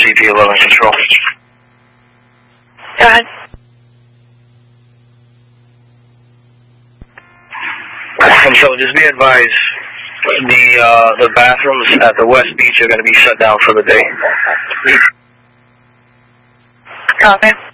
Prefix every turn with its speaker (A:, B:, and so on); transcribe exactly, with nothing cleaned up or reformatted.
A: C P eleven Control.
B: Go ahead.
A: Control, just be advised, the uh, the bathrooms at the West Beach are going to be shut down for the day.
B: Copy.